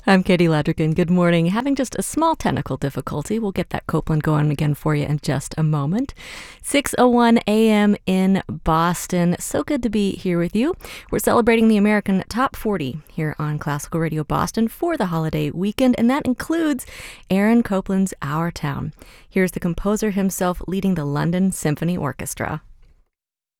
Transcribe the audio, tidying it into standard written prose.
I'm Katie Ladrigan. Good morning. Having just a small technical difficulty. We'll get that Copeland going again for you in just a moment. 6:01 a.m. in Boston. So good to be here with you. We're celebrating the American Top 40 here on Classical Radio Boston for the holiday weekend, and that includes Aaron Copland's Our Town. Here's the composer himself leading the London Symphony Orchestra.